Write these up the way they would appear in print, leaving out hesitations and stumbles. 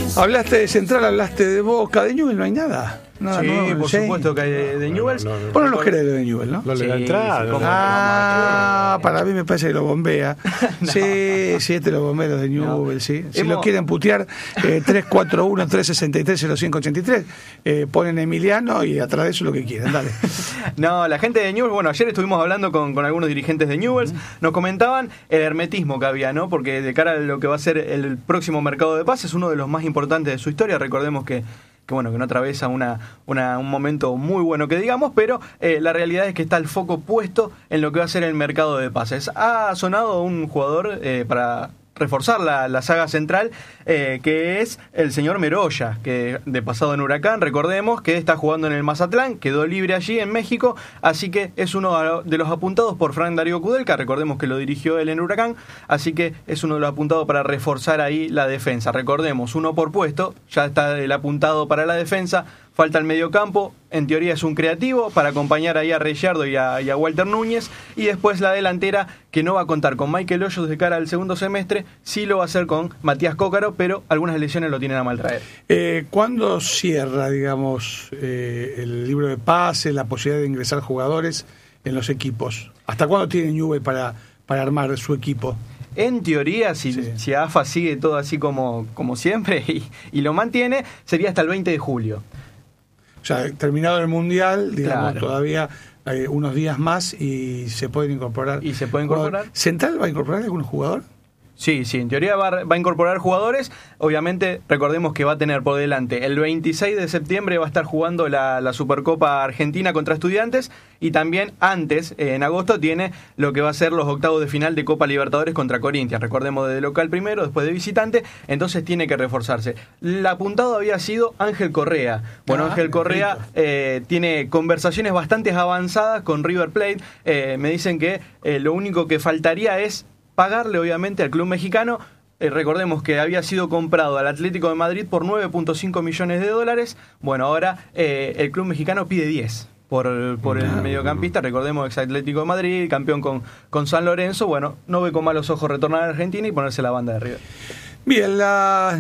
Hablaste de Central, hablaste de Boca, de Newell's no hay nada. Nada sí, nuevo, por supuesto que hay de Newell's. Vos no los querés de Newell's, ¿no? No le da entrada. Para mí me parece que lo bombea. No. Sí, este lo bombea los de Newell's, sí. Si lo quieren putear, 341-363-0583, ponen Emiliano y atrás de eso lo que quieran, dale. No, la gente de Newell's, bueno, ayer estuvimos hablando con algunos dirigentes de Newell's, nos comentaban el hermetismo que había, ¿no? Porque de cara a lo que va a ser el próximo mercado de pases, uno de los más importantes de su historia, recordemos que bueno, que no atraviesa un momento muy bueno que digamos, pero la realidad es que está el foco puesto en lo que va a ser el mercado de pases. Ha sonado un jugador para reforzar la saga central, que es el señor Meroya, que de pasado en Huracán, recordemos que está jugando en el Mazatlán, quedó libre allí en México, así que es uno de los apuntados por Frank Darío Kudelka, recordemos que lo dirigió él en Huracán, así que es uno de los apuntados para reforzar ahí la defensa. Recordemos, uno por puesto, ya está el apuntado para la defensa. Falta el mediocampo, en teoría es un creativo para acompañar ahí a Reyardo y a Walter Núñez, y después la delantera, que no va a contar con Michael Hoyos de cara al segundo semestre, sí lo va a hacer con Matías Cócaro, pero algunas lesiones lo tienen a mal traer. ¿Cuándo cierra, digamos, el libro de pases, la posibilidad de ingresar jugadores en los equipos? ¿Hasta cuándo tiene Newell's para armar su equipo? En teoría, si AFA sigue todo así como siempre y lo mantiene, sería hasta el 20 de julio. O sea, terminado el Mundial, digamos, claro, todavía unos días más y se pueden incorporar. ¿Y se pueden incorporar? ¿Central va a incorporar algún jugador? Sí, en teoría va a incorporar jugadores. Obviamente, recordemos que va a tener por delante el 26 de septiembre va a estar jugando la Supercopa Argentina contra Estudiantes, y también antes, en agosto, tiene lo que va a ser los octavos de final de Copa Libertadores contra Corinthians. Recordemos, de local primero, después de visitante, entonces tiene que reforzarse. El apuntado había sido Ángel Correa. Bueno, Ángel Correa tiene conversaciones bastante avanzadas con River Plate. Me dicen que lo único que faltaría es pagarle, obviamente, al club mexicano. Recordemos que había sido comprado al Atlético de Madrid por $9.5 millones. Bueno, ahora el club mexicano pide 10 por el mediocampista. Recordemos que es Atlético de Madrid, campeón con San Lorenzo. Bueno, no ve con malos ojos retornar a Argentina y ponerse la banda de River. Bien, las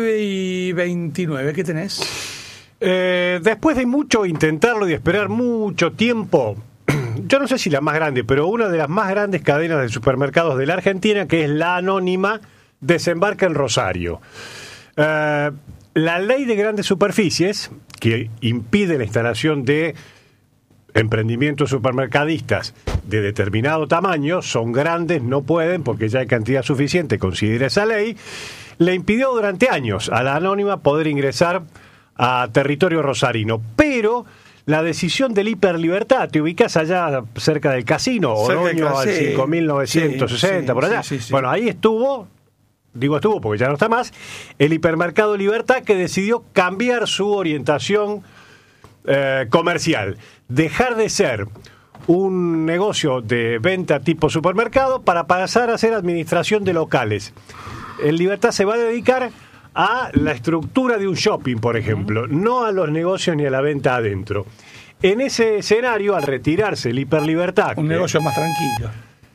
9:29, ¿qué tenés? Después de mucho intentarlo y esperar mucho tiempo, yo no sé si la más grande, pero una de las más grandes cadenas de supermercados de la Argentina, que es La Anónima, desembarca en Rosario. La ley de grandes superficies, que impide la instalación de emprendimientos supermercadistas de determinado tamaño, son grandes, no pueden, porque ya hay cantidad suficiente, considera esa ley, le impidió durante años a La Anónima poder ingresar a territorio rosarino, pero la decisión del Hiperlibertad, te ubicás allá cerca del casino, Oroño al 5.960, por allá. Sí. Bueno, ahí estuvo porque ya no está más, el Hipermercado Libertad, que decidió cambiar su orientación comercial, dejar de ser un negocio de venta tipo supermercado para pasar a ser administración de locales. El Libertad se va a dedicar a la estructura de un shopping, por ejemplo, no a los negocios ni a la venta adentro. En ese escenario, al retirarse el Hiperlibertad... Un negocio más tranquilo.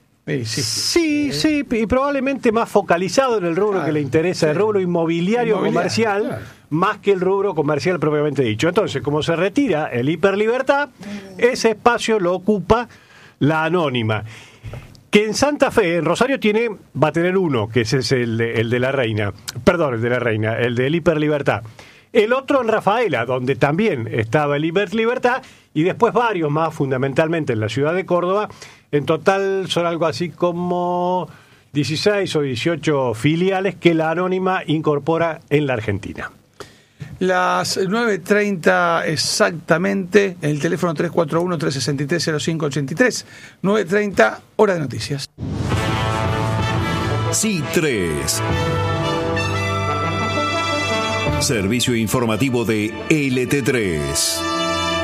Sí, y probablemente más focalizado en el rubro que le interesa, el rubro inmobiliario comercial, más que el rubro comercial propiamente dicho. Entonces, como se retira el Hiperlibertad, ese espacio lo ocupa La Anónima, que en Santa Fe, en Rosario, va a tener uno, que ese es el de la Reina, el del Hiperlibertad. El otro en Rafaela, donde también estaba el Hiperlibertad, y después varios más, fundamentalmente en la ciudad de Córdoba. En total son algo así como 16 o 18 filiales que La Anónima incorpora en la Argentina. Las 9:30 exactamente, el teléfono 341-363-0583, 9:30, hora de noticias. C3. Servicio informativo de LT3.